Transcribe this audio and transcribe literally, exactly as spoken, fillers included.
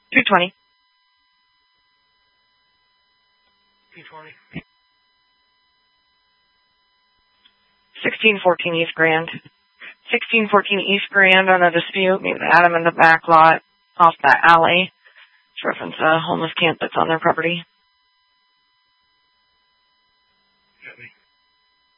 two twenty. two twenty. sixteen fourteen East Grand. sixteen fourteen East Grand on a dispute. Meet Adam in the back lot off that alley. It's reference a homeless camp that's on their property.